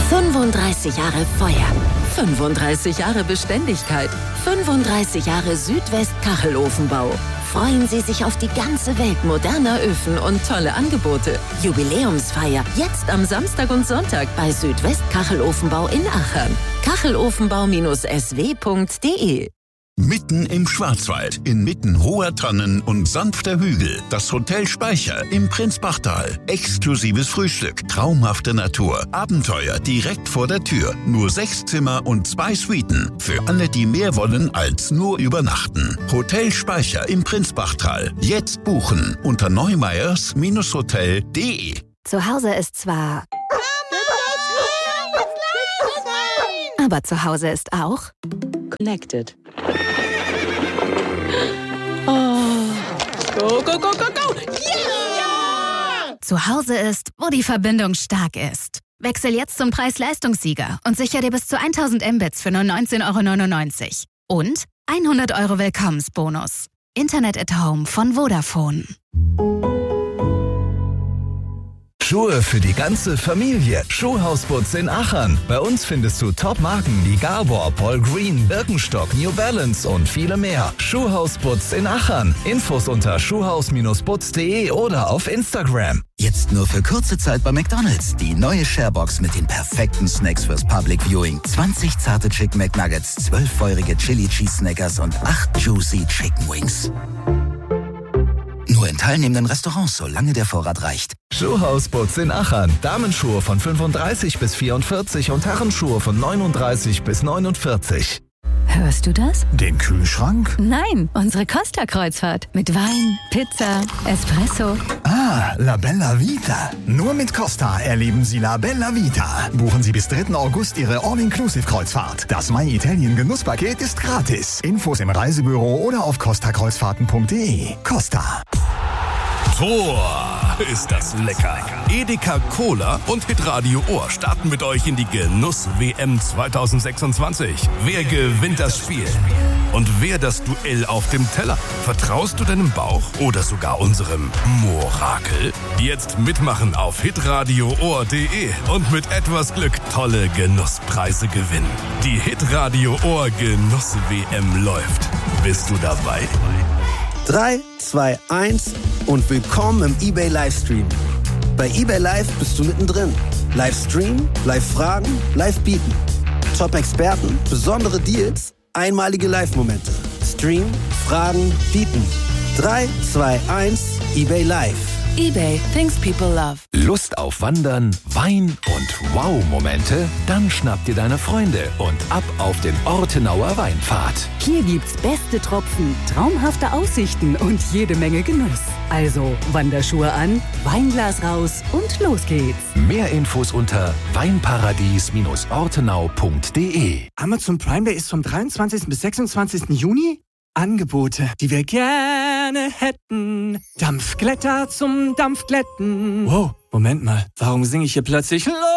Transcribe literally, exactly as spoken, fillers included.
fünfunddreißig Jahre Feuer, fünfunddreißig Jahre Beständigkeit, fünfunddreißig Jahre Südwest-Kachelofenbau. Freuen Sie sich auf die ganze Welt moderner Öfen und tolle Angebote. Jubiläumsfeier jetzt am Samstag und Sonntag bei Südwest-Kachelofenbau in Achern. kachelofenbau S W punkt de. Mitten im Schwarzwald, inmitten hoher Tannen und sanfter Hügel, das Hotel Speicher im Prinzbachtal. Exklusives Frühstück, traumhafte Natur, Abenteuer direkt vor der Tür. Nur sechs Zimmer und zwei Suiten. Für alle, die mehr wollen als nur übernachten. Hotel Speicher im Prinzbachtal. Jetzt buchen unter neumeyers Hotel punkt de. Zu Hause ist zwar... Aber zu Hause ist auch... Connected. Go, go, go, go, go! Yeah! Zu Hause ist, wo die Verbindung stark ist. Wechsel jetzt zum Preis-Leistungssieger und sicher dir bis zu tausend Mbits für nur neunzehn Euro neunundneunzig. Und hundert Euro Willkommensbonus. Internet at Home von Vodafone. Schuhe für die ganze Familie. Schuhhausputz in Achern. Bei uns findest du Top-Marken wie Gabor, Paul Green, Birkenstock, New Balance und viele mehr. Schuhhausputz in Achern. Infos unter schuhhaus Bindestrich putz punkt de oder auf Instagram. Jetzt nur für kurze Zeit bei McDonald's. Die neue Sharebox mit den perfekten Snacks fürs Public Viewing. zwanzig zarte Chicken McNuggets, zwölf feurige Chili Cheese Snackers und acht Juicy Chicken Wings. Nur in teilnehmenden Restaurants, solange der Vorrat reicht. Schuhhausputz in Achern. Damenschuhe von fünfunddreißig bis vierundvierzig und Herrenschuhe von neununddreißig bis neunundvierzig. Hörst du das? Den Kühlschrank? Nein, unsere Costa-Kreuzfahrt. Mit Wein, Pizza, Espresso. Ah, La Bella Vita. Nur mit Costa erleben Sie La Bella Vita. Buchen Sie bis dritten August Ihre All-Inclusive-Kreuzfahrt. Das My Italien Genusspaket ist gratis. Infos im Reisebüro oder auf costa kreuzfahrten punkt de. Costa. Tor, ist das lecker. Edeka Cola und Hitradio Ohr starten mit euch in die Genuss-W M zwanzig sechsundzwanzig. Wer gewinnt das Spiel? Und wer das Duell auf dem Teller? Vertraust du deinem Bauch oder sogar unserem Morakel? Jetzt mitmachen auf hitradio ohr punkt de und mit etwas Glück tolle Genusspreise gewinnen. Die Hitradio Ohr Genuss-W M läuft. Bist du dabei? drei, zwei, eins und willkommen im eBay Livestream. Bei eBay Live bist du mittendrin. Livestream, Live-Fragen, Live-Bieten. Top-Experten, besondere Deals, einmalige Live-Momente. Stream, Fragen, Bieten. drei, zwei, eins, eBay Live. eBay, things people love. Lust auf Wandern, Wein und Wow-Momente? Dann schnapp dir deine Freunde und ab auf den Ortenauer Weinpfad. Hier gibt's beste Tropfen, traumhafte Aussichten und jede Menge Genuss. Also Wanderschuhe an, Weinglas raus und los geht's. Mehr Infos unter weinparadies Bindestrich ortenau punkt de. Amazon Prime Day ist vom dreiundzwanzigsten bis sechsundzwanzigsten Juni. Angebote, die wir gerne hätten. Dampfglätter zum Dampfglätten. Wow, Moment mal, warum singe ich hier plötzlich Los?